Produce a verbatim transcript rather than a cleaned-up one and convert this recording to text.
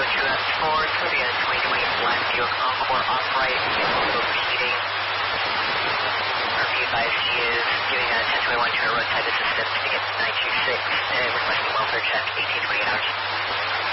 two F four, Caribbean twenty twenty, Black Buick Encore off-right, also repeating. R P five C is giving a ten twenty-one to a roadside assistance, ticket nine two six, and requesting welfare check, eighteen twenty-eight hours.